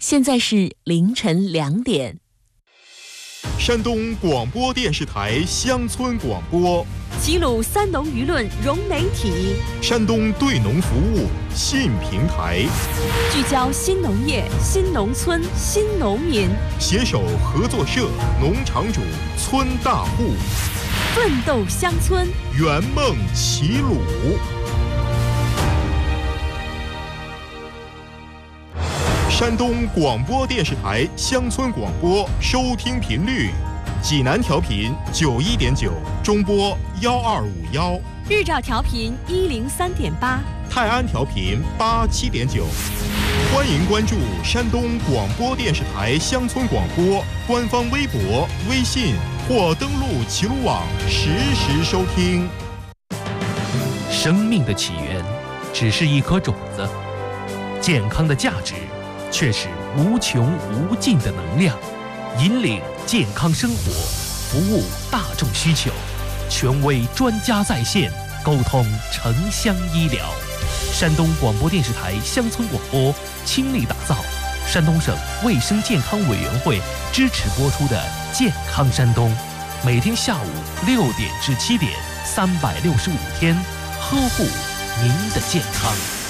现在是凌晨2点。 山东广播电视台乡村广播， 齐鲁三农舆论融媒体， 山东对农服务新平台， 聚焦新农业、新农村、新农民， 携手合作社、农场主、村大户， 奋斗乡村， 圆梦齐鲁。山东广播电视台乡村广播收听频率：济南调频91.9，中波1251； 日照调频103.8， 泰安调频87.9。欢迎关注山东广播电视台乡村广播官方微博、微信或登录齐鲁网实时收听。 生命的起源只是一颗种子，健康的价值却是无穷无尽的能量，引领健康生活，服务大众需求，权威专家在线，沟通城乡医疗。山东广播电视台乡村广播倾力打造山东省卫生健康委员会支持播出的《健康山东》，每天下午6点至7点，365天呵护您的健康。